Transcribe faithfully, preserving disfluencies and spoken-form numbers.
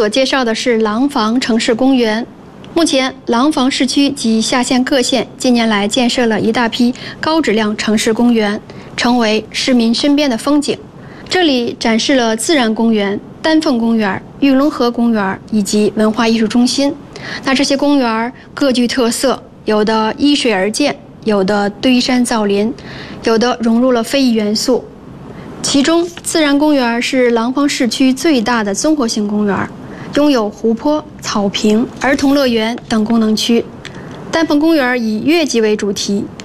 所介绍的是廊坊城市公园。目前，廊坊市区及下县各县近年来建设了一大批高质量城市公园，成为市民身边的风景。这里展示了自然公园、丹凤公园、玉龙河公园以及文化艺术中心。那这些公园各具特色，有的依水而建，有的堆山造林，有的融入了非遗元素。其中，自然公园是廊坊市区最大的综合性公园，拥有湖泊、草坪、儿童乐园等功能区。丹凤公园以月季为主题，